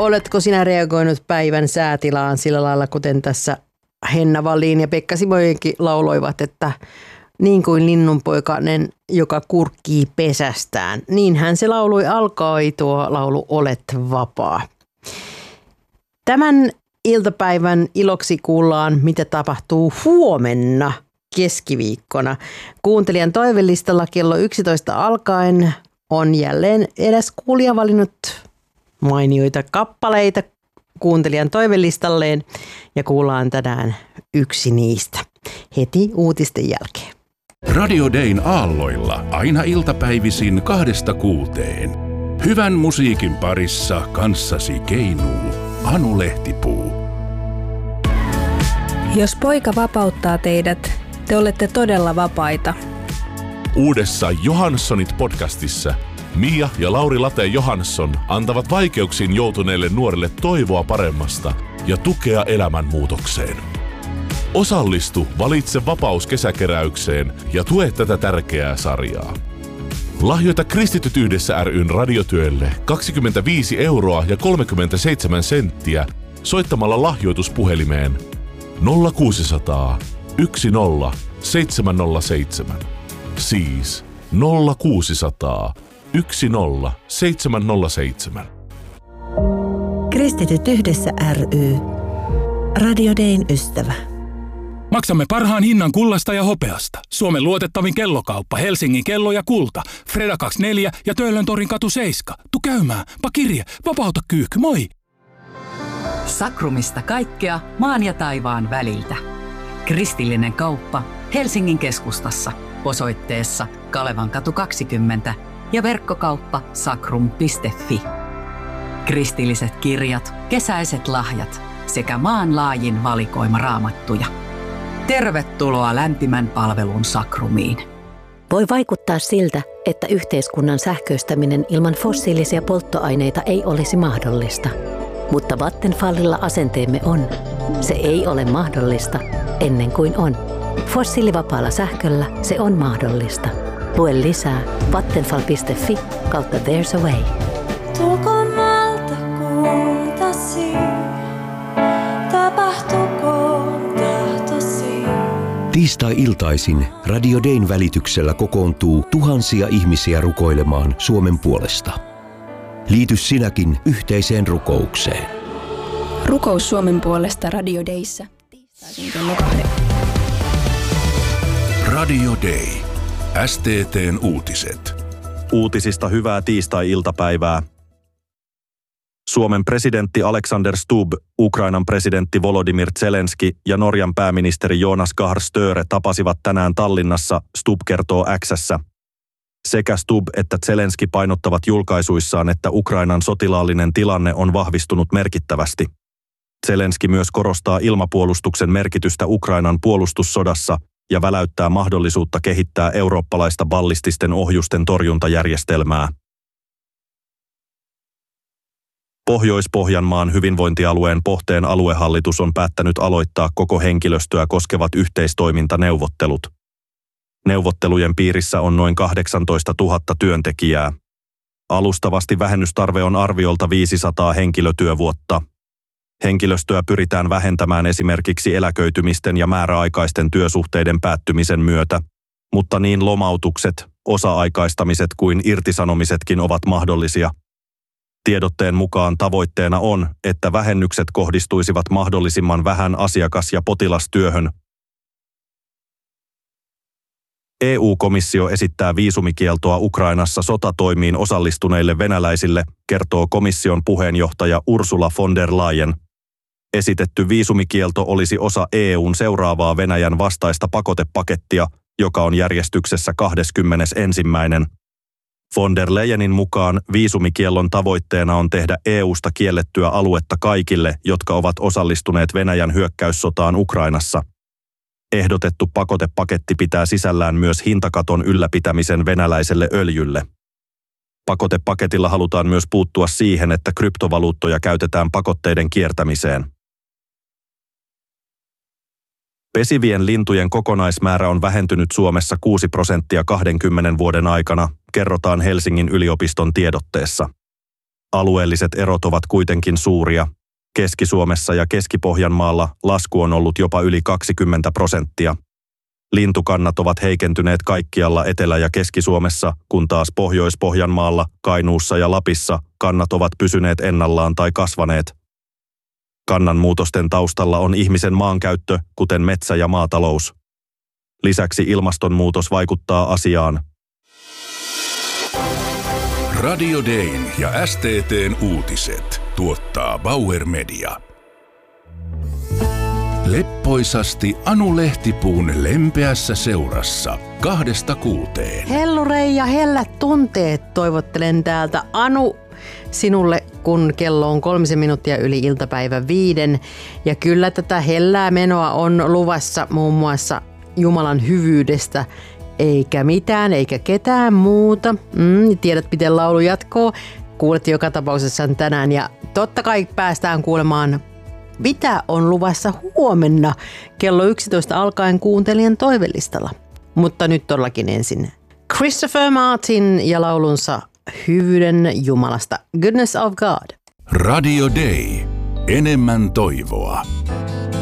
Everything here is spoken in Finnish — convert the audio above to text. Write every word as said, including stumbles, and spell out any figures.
oletko sinä reagoinut päivän säätilaan sillä lailla, kuten tässä Henna Wallin ja Pekka Simoinenkin lauloivat, että niin kuin linnunpoikainen, joka kurkkii pesästään. Niinhän se laului alkoi tuo laulu Olet vapaa. Tämän iltapäivän iloksi kuullaan, mitä tapahtuu huomenna keskiviikkona. Kuuntelijan toivelistalla kello yksitoista alkaen on jälleen edes kuulija valinnut mainioita kappaleita kuuntelijan toivelistalleen ja kuullaan tänään yksi niistä heti uutisten jälkeen. Radio Dayn aalloilla aina iltapäivisin kahdesta kuuteen. Hyvän musiikin parissa kanssasi keinuu Anu Lehtipuu. Jos poika vapauttaa teidät, te olette todella vapaita. Uudessa Johanssonit podcastissa Mia ja Lauri Late Johansson antavat vaikeuksiin joutuneille nuorille toivoa paremmasta ja tukea elämänmuutokseen. Osallistu Valitse vapaus kesäkeräykseen ja tue tätä tärkeää sarjaa. Lahjoita Kristityt yhdessä ry:n radiotyölle kaksikymmentäviisi euroa ja kolmekymmentäseitsemän senttiä soittamalla lahjoituspuhelimeen nolla kuusisataa yksi nolla seitsemän nolla seitsemän. Siis nolla kuusisataa yksi nolla seitsemän nolla seitsemän. Kristityt yhdessä ry. Radio Dayn ystävä. Maksamme parhaan hinnan kullasta ja hopeasta. Suomen luotettavin kellokauppa, Helsingin kello ja kulta. Freda kaksikymmentäneljä ja Töölöntorin katu seitsemän. Tu käymään, pakirje, vapauta kyykky, moi! Sakrumista kaikkea maan ja taivaan väliltä. Kristillinen kauppa Helsingin keskustassa osoitteessa Kalevankatu kaksikymmentä ja verkkokauppa sakrum piste fi. Kristilliset kirjat, kesäiset lahjat sekä maanlaajin valikoima raamattuja. Tervetuloa lämpimän palvelun Sakrumiin. Voi vaikuttaa siltä, että yhteiskunnan sähköistäminen ilman fossiilisia polttoaineita ei olisi mahdollista. Mutta Vattenfallilla asenteemme on. Se ei ole mahdollista ennen kuin on. Fossiilivapaalla sähköllä se on mahdollista. Lue lisää vattenfall piste fi kautta There's a Way. Tulkoon maalta kuultasi, tapahtukoon tahtosi. Tiistai-iltaisin Radio Dayn välityksellä kokoontuu tuhansia ihmisiä rukoilemaan Suomen puolesta. Liity sinäkin yhteiseen rukoukseen. Rukous Suomen puolesta Radio Dayssä. Tiistaisin kello kahden. Radio Day. S T T:n uutiset. Uutisista hyvää tiistai-iltapäivää. Suomen presidentti Alexander Stubb, Ukrainan presidentti Volodymyr Zelenski ja Norjan pääministeri Jonas Gahr Støre tapasivat tänään Tallinnassa, Stubb kertoo X:ssä. Sekä Stubb että Zelenski painottavat julkaisuissaan, että Ukrainan sotilaallinen tilanne on vahvistunut merkittävästi. Zelenski myös korostaa ilmapuolustuksen merkitystä Ukrainan puolustussodassa ja väläyttää mahdollisuutta kehittää eurooppalaista ballististen ohjusten torjuntajärjestelmää. Pohjois-Pohjanmaan hyvinvointialueen Pohteen aluehallitus on päättänyt aloittaa koko henkilöstöä koskevat yhteistoimintaneuvottelut. Neuvottelujen piirissä on noin kahdeksantoista tuhatta työntekijää. Alustavasti vähennystarve on arviolta viisisataa henkilötyövuotta. Henkilöstöä pyritään vähentämään esimerkiksi eläköitymisten ja määräaikaisten työsuhteiden päättymisen myötä, mutta niin lomautukset, osa-aikaistamiset kuin irtisanomisetkin ovat mahdollisia. Tiedotteen mukaan tavoitteena on, että vähennykset kohdistuisivat mahdollisimman vähän asiakas- ja potilastyöhön. E U-komissio esittää viisumikieltoa Ukrainassa sotatoimiin osallistuneille venäläisille, kertoo komission puheenjohtaja Ursula von der Leyen. Esitetty viisumikielto olisi osa E U:n seuraavaa Venäjän vastaista pakotepakettia, joka on järjestyksessä kahdeskymmenesensimmäinen Von der Leyenin mukaan viisumikiellon tavoitteena on tehdä E U:sta kiellettyä aluetta kaikille, jotka ovat osallistuneet Venäjän hyökkäyssotaan Ukrainassa. Ehdotettu pakotepaketti pitää sisällään myös hintakaton ylläpitämisen venäläiselle öljylle. Pakotepaketilla halutaan myös puuttua siihen, että kryptovaluuttoja käytetään pakotteiden kiertämiseen. Pesivien lintujen kokonaismäärä on vähentynyt Suomessa kuusi prosenttia kahdenkymmenen vuoden aikana, kerrotaan Helsingin yliopiston tiedotteessa. Alueelliset erot ovat kuitenkin suuria. Keski-Suomessa ja Keski-Pohjanmaalla lasku on ollut jopa yli kaksikymmentä prosenttia. Lintukannat ovat heikentyneet kaikkialla Etelä- ja Keski-Suomessa, kun taas Pohjois-Pohjanmaalla, Kainuussa ja Lapissa kannat ovat pysyneet ennallaan tai kasvaneet. Kannanmuutosten taustalla on ihmisen maankäyttö, kuten metsä- ja maatalous. Lisäksi ilmastonmuutos vaikuttaa asiaan. Radio Dayn ja S T T:n uutiset tuottaa Bauer Media. Leppoisasti Anu Lehtipuun lempeässä seurassa kahdesta kuuteen. Hellurei ja hellät tunteet toivottelen täältä Anu sinulle, kun kello on kolmisen minuuttia yli iltapäivän viiden. Ja kyllä tätä hellää menoa on luvassa muun muassa Jumalan hyvyydestä, eikä mitään eikä ketään muuta. Mm, tiedät, miten laulu jatkoo. Kuulet joka tapauksessa tänään ja totta kai päästään kuulemaan, mitä on luvassa huomenna kello yksitoista alkaen kuuntelijan toivelistalla. Mutta nyt todellakin ensin Christopher Martin ja laulunsa Hyvyyden Jumalasta. Goodness of God. Radio Day. Enemmän toivoa.